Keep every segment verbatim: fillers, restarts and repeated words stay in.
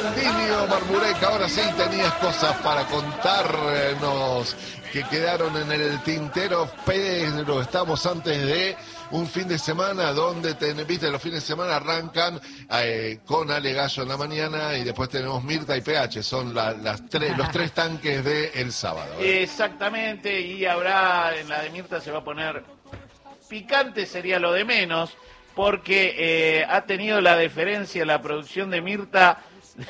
Emilio Marmurek, ahora sí tenías cosas para contarnos que quedaron en el tintero, pero estamos antes de un fin de semana donde, te, viste, los fines de semana arrancan eh, con Ale Gallo en la mañana y después tenemos Mirta y P H, son la, las tres, los tres tanques del sábado. ¿eh? Exactamente, y habrá, en la de Mirta se va a poner picante, sería lo de menos, porque eh, ha tenido la deferencia la producción de Mirta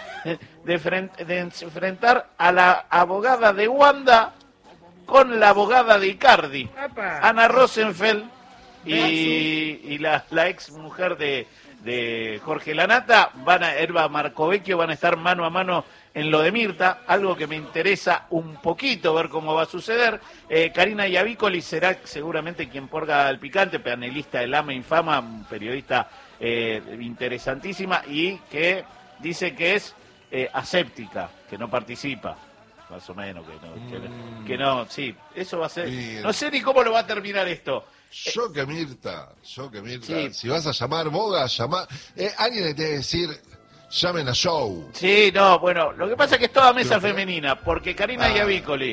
de, frent, de enfrentar a la abogada de Wanda con la abogada de Icardi, Apa. Ana Rosenfeld, y, y la, la ex mujer de, de Jorge Lanata, van a, Erva Marcovecchio, van a estar mano a mano en lo de Mirta, algo que me interesa un poquito ver cómo va a suceder. Eh, Karina Iavicoli será seguramente quien ponga al picante, panelista del Ama Infama, periodista eh, interesantísima y que dice que es eh, aséptica, que no participa. Más o menos, que no, que, mm. que no, sí, eso va a ser. Bien. No sé ni cómo lo va a terminar esto. Yo que Mirta, yo que Mirta, sí. Si vas a llamar Boga, llamar. Eh, alguien le tiene que decir, llamen a Show. Sí, no, bueno, lo que pasa es que es toda mesa femenina, porque Karina ah. Iavicoli,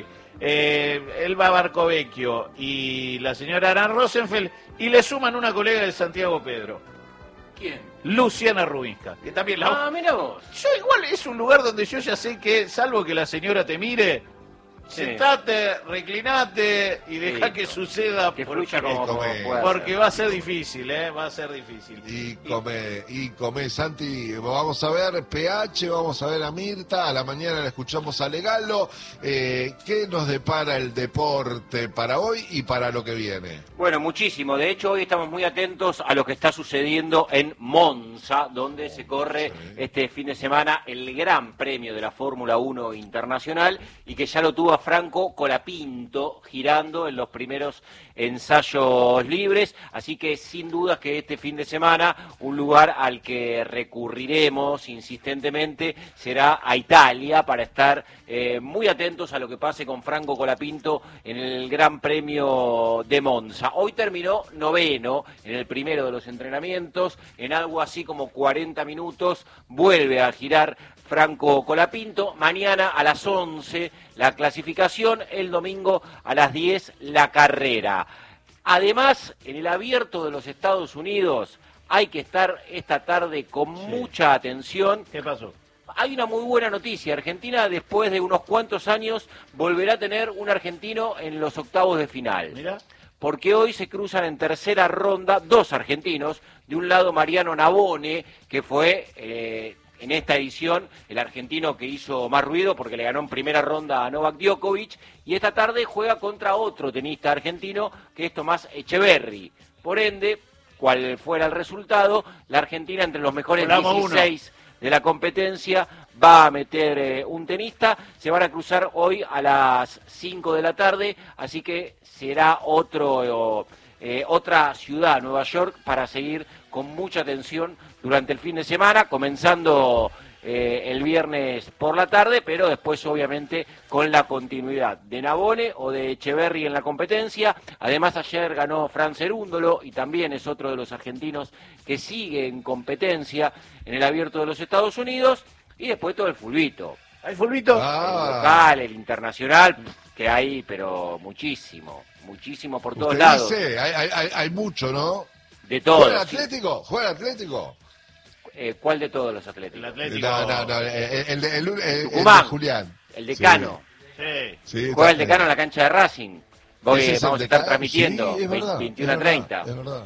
eh, Elba Barcovecchio y la señora Ana Rosenfeld, y le suman una colega de Santiago Pedro. ¿Quién? Luciana Rubinska, que también la... Ah, mira vos. Yo igual es un lugar donde yo ya sé que, salvo que la señora te mire, sí. sentate, reclinate y deja sí, que suceda, que porque, fluya como, como porque ser. va a ser difícil, ¿eh? Va a ser difícil. Y come, y come, Santi, vamos a ver P H, vamos a ver a Mirta, a la mañana la escuchamos a Legalo. Eh, ¿Qué nos depara el deporte para hoy y para lo que viene? Bueno, muchísimo. De hecho, hoy estamos muy atentos a lo que está sucediendo en Monza, donde se corre sí. este fin de semana el Gran Premio de la Fórmula uno Internacional y que ya lo tuvo a Franco Colapinto girando en los primeros ensayos libres. Así que sin dudas que este fin de semana un lugar al que recurriremos insistentemente será a Italia para estar eh, muy atentos a lo que pase con Franco Colapinto en el Gran Premio de Monza. Hoy terminó noveno en el primero de los entrenamientos, en algo así como cuarenta minutos vuelve a girar Franco Colapinto. Mañana a las once la clasificación, el domingo a las diez la carrera. Además, en el Abierto de los Estados Unidos hay que estar esta tarde con sí. mucha atención. ¿Qué pasó? Hay una muy buena noticia. Argentina, después de unos cuantos años, volverá a tener un argentino en los octavos de final. Mira. Porque hoy se cruzan en tercera ronda dos argentinos. De un lado Mariano Navone, que fue eh, en esta edición el argentino que hizo más ruido porque le ganó en primera ronda a Novak Djokovic, y esta tarde juega contra otro tenista argentino que es Tomás Echeverry. Por ende, cual fuera el resultado, la Argentina entre los mejores dieciséis de la competencia va a meter eh, un tenista. Se van a cruzar hoy a las cinco de la tarde, así que será otro eh, otra ciudad, Nueva York, para seguir con mucha atención durante el fin de semana, comenzando eh, el viernes por la tarde, pero después obviamente con la continuidad de Navone o de Echeverry en la competencia. Además ayer ganó Fran Cerúndolo y también es otro de los argentinos que sigue en competencia en el Abierto de los Estados Unidos, y después todo el fulbito. ¿Hay fulbito? Ah. El local, el internacional, que hay, pero muchísimo, muchísimo por todos lados. Dice, hay, hay, hay mucho, ¿no? De todo. ¿Juega el Atlético? Sí. ¿Juega el Atlético? Eh, ¿Cuál de todos los Atléticos? El Atlético. No, no, no, el, el, de, el, el, el de Julián. El Decano. Sí. Sí, juega el Decano en la cancha de Racing. Voy, es vamos a estar transmitiendo sí, verdad, veintiuno a treinta. Es verdad.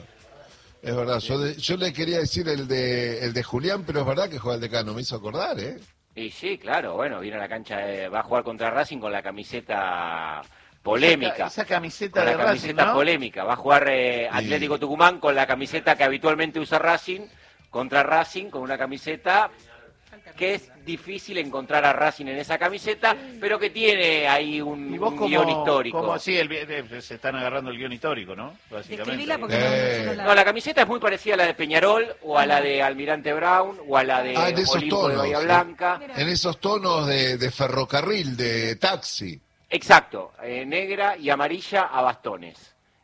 Es verdad, yo, de, yo le quería decir el de el de Julián, pero es verdad que juega el Decano, me hizo acordar, ¿eh? Y sí, claro, bueno, viene a la cancha, de, va a jugar contra Racing con la camiseta polémica. Esa, esa camiseta con de la camiseta Racing, ¿no? polémica. Va a jugar eh, Atlético sí. Tucumán con la camiseta que habitualmente usa Racing, contra Racing con una camiseta que es difícil encontrar a Racing en esa camiseta, pero que tiene ahí un, un como, guión histórico. Como así, el, se están agarrando el guión histórico, ¿no? Básicamente. Eh. No, la... no, la camiseta es muy parecida a la de Peñarol, o a la de Almirante Brown, o a la de ah, de Olimpo tonos, de Bahía Blanca. En esos tonos de, de ferrocarril, de taxi. Exacto, eh, negra y amarilla a bastones.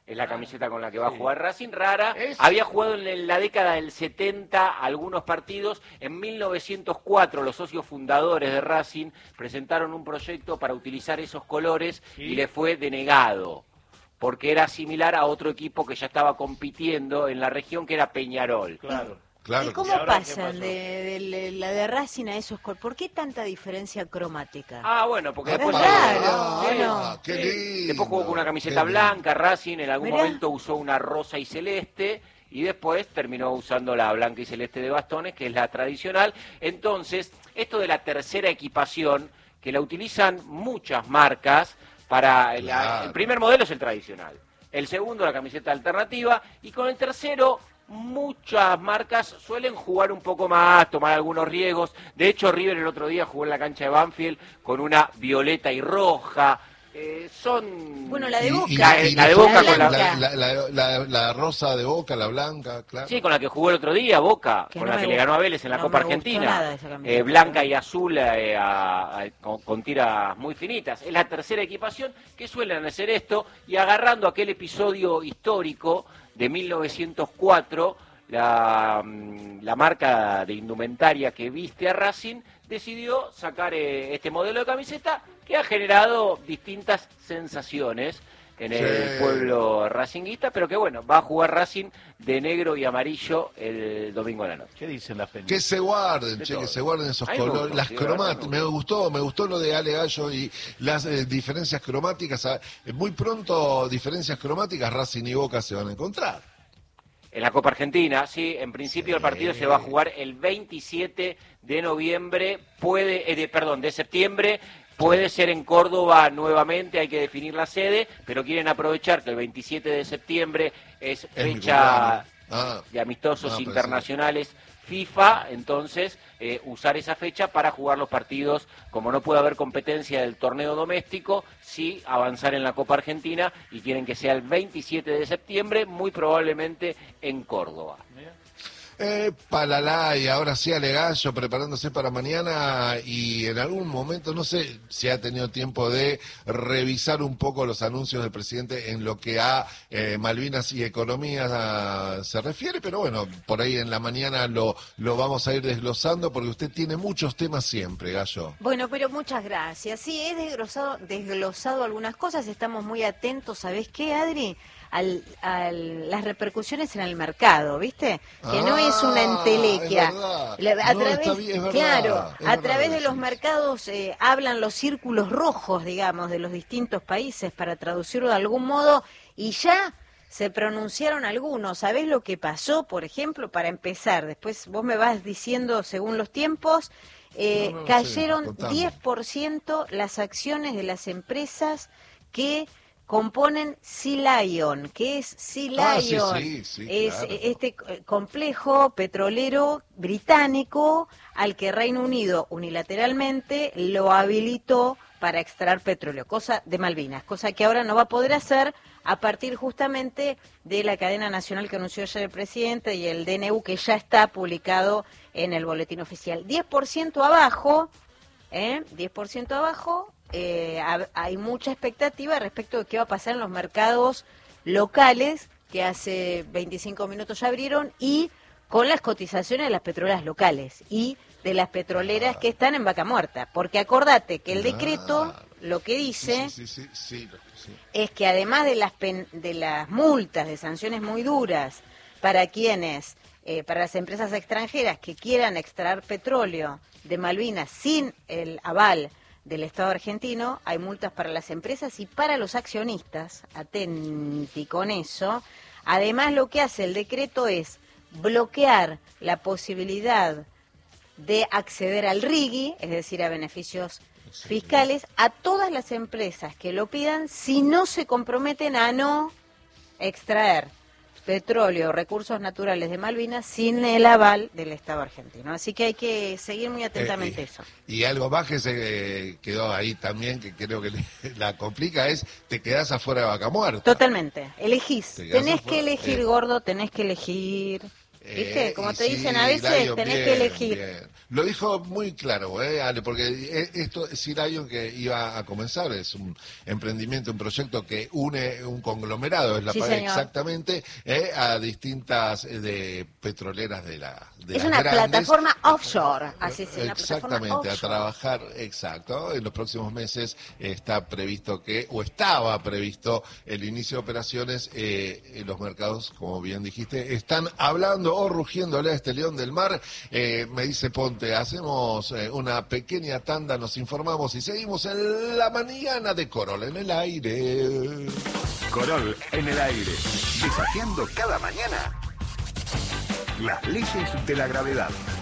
es la camiseta con la que va a jugar Racing, rara. Es... Había jugado en la década del setenta algunos partidos. En mil novecientos cuatro los socios fundadores de Racing presentaron un proyecto para utilizar esos colores ¿Sí? y le fue denegado, porque era similar a otro equipo que ya estaba compitiendo en la región, que era Peñarol. Claro. Claro. ¿Y cómo pasan de, de la de Racing a esos colores? ¿Por qué tanta diferencia cromática? Ah, bueno, porque es después... raro, ah, ¿o no? Ah, qué lindo, después jugó con una camiseta blanca, Racing, en algún Mirá. momento usó una rosa y celeste, y después terminó usando la blanca y celeste de bastones, que es la tradicional. Entonces, esto de la tercera equipación, que la utilizan muchas marcas, para la, Claro. el primer modelo es el tradicional, el segundo la camiseta alternativa, y con el tercero... muchas marcas suelen jugar un poco más, tomar algunos riesgos. De hecho, River el otro día jugó en la cancha de Banfield con una violeta y roja. Eh, son... Bueno, la de Y- Boca. y- La- y la de nosotros Boca con la, la- la, la, la- la rosa de Boca, la blanca, claro. Sí, con la que jugó el otro día, Boca, Que con no la me que le gusta. ganó a Vélez en la No Copa me gustó Argentina. nada esa camiseta. Eh, blanca y azul eh, a- a- con, con tiras muy finitas. Es la tercera equipación que suelen hacer esto, y agarrando aquel episodio histórico de mil novecientos cuatro, la, mm, la marca de indumentaria que viste a Racing decidió sacar eh, este modelo de camiseta que ha generado distintas sensaciones en el Sí. pueblo racinguista, pero que bueno, va a jugar Racing de negro y amarillo el domingo a la noche. ¿Qué dicen las peñas? Que se guarden, De che, todo. que se guarden esos A mí me colores, gustó, las sí, de verdad, cromáticas. me Me gustó, me gustó lo de Ale Gallo y las eh, diferencias cromáticas. Ah, Muy pronto diferencias cromáticas Racing y Boca se van a encontrar. En la Copa Argentina, sí, en principio Sí. el partido se va a jugar el veintisiete de noviembre, puede, eh, de, perdón, de septiembre, puede ser en Córdoba nuevamente, hay que definir la sede, pero quieren aprovechar que el veintisiete de septiembre es Es mi fecha cumpleaños. Ah. de amistosos Ah, pensé internacionales FIFA, entonces eh, usar esa fecha para jugar los partidos, como no puede haber competencia del torneo doméstico, sí avanzar en la Copa Argentina, y quieren que sea el veintisiete de septiembre, muy probablemente en Córdoba. Eh, palala, y ahora sí Ale Gallo preparándose para mañana, y en algún momento, no sé si ha tenido tiempo de revisar un poco los anuncios del presidente en lo que a eh, Malvinas y economía ah, se refiere, pero bueno, por ahí en la mañana lo, lo vamos a ir desglosando, porque usted tiene muchos temas siempre, Gallo. Bueno, pero muchas gracias. Sí, he desglosado, desglosado algunas cosas, estamos muy atentos, ¿sabés qué, Adri? Al, a las repercusiones en el mercado, ¿viste? Que no es una Ah, entelequia. es verdad. La- a No, través, está bien, es verdad, claro, es a verdad través de eso. los mercados eh, hablan los círculos rojos, digamos, de los distintos países, para traducirlo de algún modo, y ya se pronunciaron algunos. ¿Sabés lo que pasó, por ejemplo, para empezar? Después vos me vas diciendo según los tiempos. Eh, No, no, cayeron sí, contame. diez por ciento las acciones de las empresas que componen Sea Lion. ¿Qué es Sea Ah, sí, Lion? sí, sí, es claro. este eh, complejo petrolero británico al que Reino Unido unilateralmente lo habilitó para extraer petróleo, cosa de Malvinas, cosa que ahora no va a poder hacer a partir justamente de la cadena nacional que anunció ayer el presidente y el D N U, que ya está publicado en el boletín oficial. diez por ciento abajo, ¿eh? diez por ciento abajo. Eh, ha- hay mucha expectativa respecto de qué va a pasar en los mercados locales, que hace veinticinco minutos ya abrieron, y con las cotizaciones de las petroleras locales y de las petroleras que están en vaca muerta. Porque acordate que el decreto lo que dice Sí, sí, sí, sí, lo- sí. es que además de las, pen- de las multas, de sanciones muy duras para quienes, eh, para las empresas extranjeras que quieran extraer petróleo de Malvinas sin el aval del Estado argentino, hay multas para las empresas y para los accionistas. Atenti con eso. Además, lo que hace el decreto es bloquear la posibilidad de acceder al R I G I, es decir, a beneficios fiscales, a todas las empresas que lo pidan si no se comprometen a no extraer petróleo o recursos naturales de Malvinas sin el aval del Estado argentino. Así que hay que seguir muy atentamente Eh, eso. Y algo más que se eh, quedó ahí también, que creo que le- la complica, es te quedás afuera de vaca muerta. Totalmente. Elegís. Te quedás Tenés afuera. que elegir, Eh. gordo, tenés que elegir. ¿Viste? Eh, Como y te sí, dicen a veces, Lion, tenés bien, que elegir. bien. Lo dijo muy claro, ¿eh, Ale? Porque eh, esto, Sea Lion que iba a comenzar, es un emprendimiento, un proyecto que une un conglomerado, es la Sí, palabra señor. exactamente, eh, a distintas eh, de petroleras de la de Es las una grandes. plataforma offshore, así es, una plataforma Exactamente, a offshore. trabajar, exacto. En los próximos meses está previsto que, o estaba previsto, el inicio de operaciones eh, en los mercados, como bien dijiste, están hablando o rugiéndole a este león del mar. Eh, me dice Ponte, hacemos eh, una pequeña tanda, nos informamos y seguimos en la mañana de Corol en el aire. Corol en el aire, desafiando cada mañana las leyes de la gravedad.